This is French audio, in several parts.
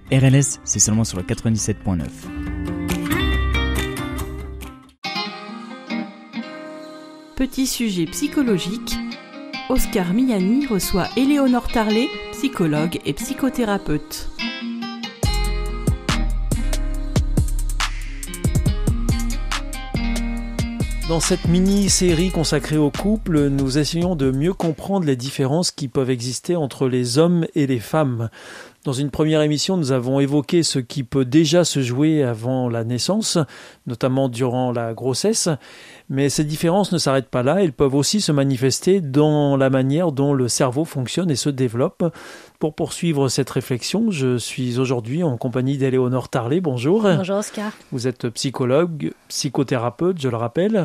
RLS, c'est seulement sur le 97.9. Petit sujet psychologique, Oscar Miani reçoit Éléonore Tarlet, psychologue et psychothérapeute. Dans cette mini-série consacrée au couple, nous essayons de mieux comprendre les différences qui peuvent exister entre les hommes et les femmes. Dans une première émission, nous avons évoqué ce qui peut déjà se jouer avant la naissance, notamment durant la grossesse. Mais ces différences ne s'arrêtent pas là, elles peuvent aussi se manifester dans la manière dont le cerveau fonctionne et se développe. Pour poursuivre cette réflexion, je suis aujourd'hui en compagnie d'Éléonore Tarlet. Bonjour. Bonjour Oscar. Vous êtes psychologue, psychothérapeute, je le rappelle.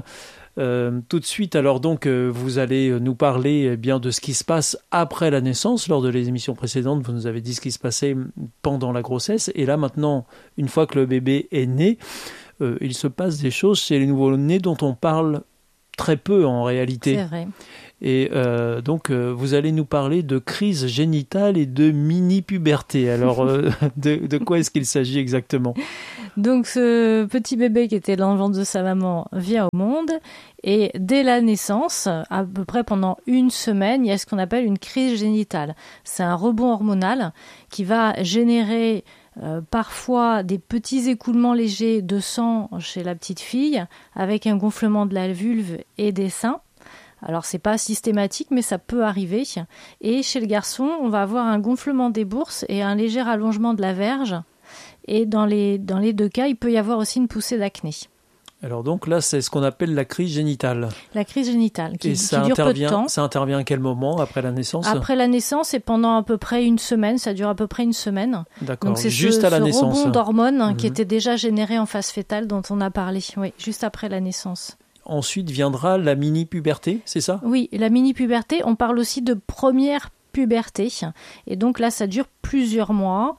Tout de suite, alors donc, vous allez nous parler bien de ce qui se passe après la naissance. Lors de les émissions précédentes, vous nous avez dit ce qui se passait pendant la grossesse. Et là, maintenant, une fois que le bébé est né, il se passe des choses chez les nouveau-nés dont on parle très peu en réalité. C'est vrai. Et donc, vous allez nous parler de crise génitale et de mini-puberté. Alors, de quoi est-ce qu'il s'agit exactement ? Donc, ce petit bébé qui était dans le ventre de sa maman vient au monde et dès la naissance, à peu près pendant une semaine, il y a ce qu'on appelle une crise génitale. C'est un rebond hormonal qui va générer parfois des petits écoulements légers de sang chez la petite fille avec un gonflement de la vulve et des seins. Alors, c'est pas systématique, mais ça peut arriver. Et chez le garçon, on va avoir un gonflement des bourses et un léger allongement de la verge. Et dans les deux cas, il peut y avoir aussi une poussée d'acné. Alors donc là, c'est ce qu'on appelle la crise génitale. La crise génitale, qui dure peu de temps. Ça intervient à quel moment après la naissance ? Après la naissance, c'est pendant à peu près une semaine. Ça dure à peu près une semaine. D'accord, donc c'est juste à la naissance. Ce rebond d'hormones qui était déjà généré en phase fœtale dont on a parlé. Oui, juste après la naissance. Ensuite viendra la mini-puberté, c'est ça ? Oui, la mini-puberté, on parle aussi de première puberté. Et donc là, ça dure plusieurs mois.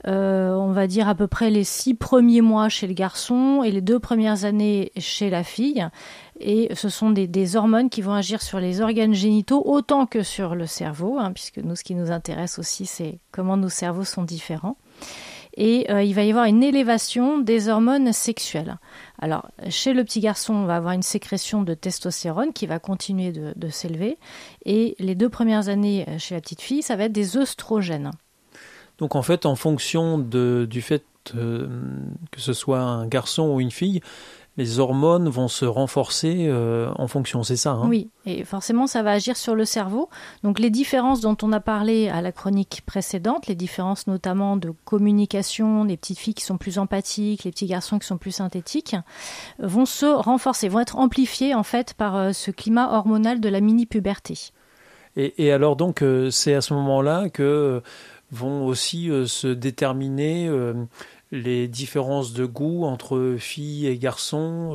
On va dire à peu près les 6 premiers mois chez le garçon et les 2 premières années chez la fille. Et ce sont des hormones qui vont agir sur les organes génitaux autant que sur le cerveau, puisque nous, ce qui nous intéresse aussi, c'est comment nos cerveaux sont différents. Et il va y avoir une élévation des hormones sexuelles. Alors, chez le petit garçon, on va avoir une sécrétion de testostérone qui va continuer de s'élever. Et les 2 premières années chez la petite fille, ça va être des œstrogènes. Donc en fait, en fonction du fait que ce soit un garçon ou une fille, les hormones vont se renforcer en fonction, c'est ça ? Oui, et forcément, ça va agir sur le cerveau. Donc, les différences dont on a parlé à la chronique précédente, les différences notamment de communication, les petites filles qui sont plus empathiques, les petits garçons qui sont plus synthétiques, vont se renforcer, vont être amplifiées en fait par ce climat hormonal de la mini-puberté. Et alors donc, c'est à ce moment-là que vont aussi se déterminer les différences de goût entre filles et garçons,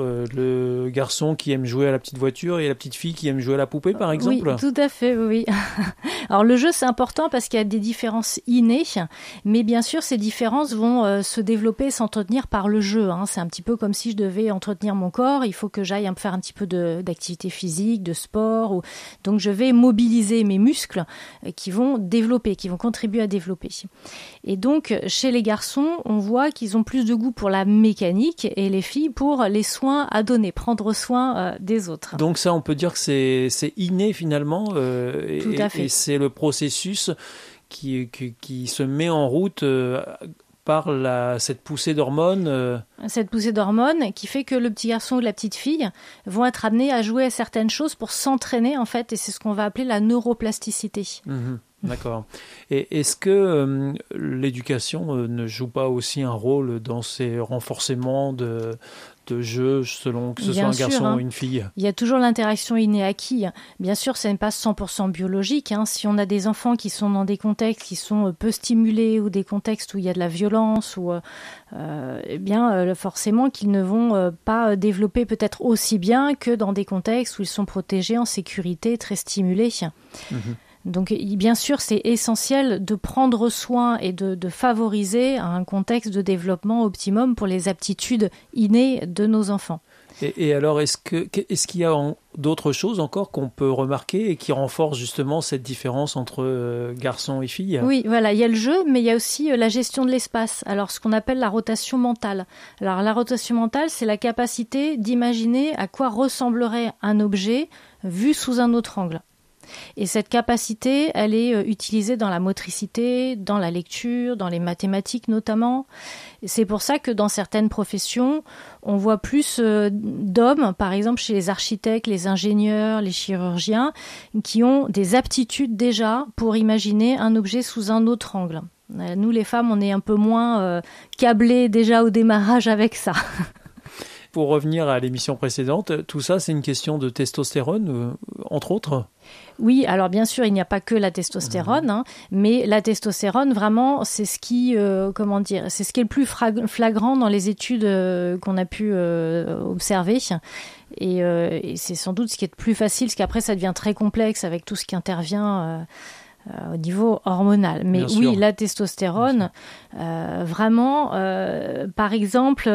le garçon qui aime jouer à la petite voiture et la petite fille qui aime jouer à la poupée, par exemple ? Oui, tout à fait, oui. Alors, le jeu, c'est important parce qu'il y a des différences innées, mais bien sûr, ces différences vont se développer et s'entretenir par le jeu. C'est un petit peu comme si je devais entretenir mon corps, il faut que j'aille faire un petit peu d'activité physique, de sport. Donc, je vais mobiliser mes muscles qui vont développer, qui vont contribuer à développer. Et donc, chez les garçons, on voit qu'ils ont plus de goût pour la mécanique et les filles pour les soins à donner, prendre soin des autres. Donc ça, on peut dire que c'est inné finalement. Tout à fait. Et c'est le processus qui se met en route par cette poussée d'hormones. Cette poussée d'hormones qui fait que le petit garçon ou la petite fille vont être amenés à jouer à certaines choses pour s'entraîner en fait, et c'est ce qu'on va appeler la neuroplasticité. D'accord. Et est-ce que l'éducation ne joue pas aussi un rôle dans ces renforcements de jeu selon que ce soit un garçon ou une fille ? Il y a toujours l'interaction innée-acquis. Bien sûr, ce n'est pas 100% biologique. Si on a des enfants qui sont dans des contextes qui sont peu stimulés ou des contextes où il y a de la violence, forcément qu'ils ne vont pas développer peut-être aussi bien que dans des contextes où ils sont protégés en sécurité, très stimulés. Donc, bien sûr, c'est essentiel de prendre soin et de favoriser un contexte de développement optimum pour les aptitudes innées de nos enfants. Et alors, est-ce qu'il y a d'autres choses encore qu'on peut remarquer et qui renforcent justement cette différence entre garçons et filles? Oui, voilà, il y a le jeu, mais il y a aussi la gestion de l'espace. Alors, ce qu'on appelle la rotation mentale. Alors, la rotation mentale, c'est la capacité d'imaginer à quoi ressemblerait un objet vu sous un autre angle. Et cette capacité, elle est utilisée dans la motricité, dans la lecture, dans les mathématiques notamment. Et c'est pour ça que dans certaines professions, on voit plus d'hommes, par exemple chez les architectes, les ingénieurs, les chirurgiens, qui ont des aptitudes déjà pour imaginer un objet sous un autre angle. Nous, les femmes, on est un peu moins câblées déjà au démarrage avec ça. Pour revenir à l'émission précédente, tout ça, c'est une question de testostérone, entre autres? Oui, alors bien sûr, il n'y a pas que la testostérone, mais la testostérone, vraiment, c'est ce qui, c'est ce qui est le plus flagrant dans les études qu'on a pu observer. Et c'est sans doute ce qui est le plus facile, parce qu'après, ça devient très complexe avec tout ce qui intervient au niveau hormonal. Mais bien oui, sûr. la testostérone, vraiment, par exemple,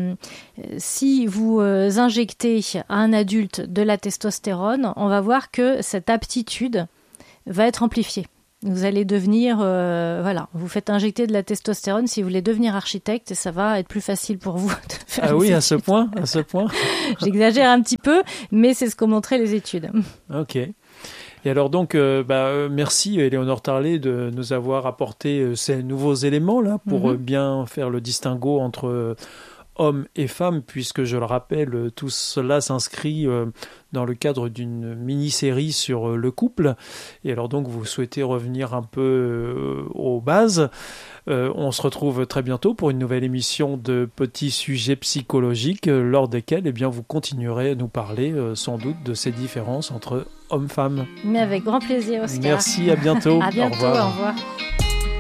si vous injectez à un adulte de la testostérone, on va voir que cette aptitude va être amplifiée. Vous allez devenir, vous faites injecter de la testostérone si vous voulez devenir architecte et ça va être plus facile pour vous de faire Ah oui, des à ce point. J'exagère un petit peu, mais c'est ce qu'ont montré les études. Ok. Et alors donc, merci Éléonore Tarlet de nous avoir apporté ces nouveaux éléments là pour bien faire le distinguo entre hommes et femmes, puisque je le rappelle, tout cela s'inscrit dans le cadre d'une mini-série sur le couple. Et alors donc, vous souhaitez revenir un peu aux bases. On se retrouve très bientôt pour une nouvelle émission de Petits Sujets Psychologiques, lors desquels vous continuerez à nous parler sans doute de ces différences entre hommes-femmes. Mais avec grand plaisir, Oscar. Merci, à bientôt. À bientôt, au revoir. Au revoir.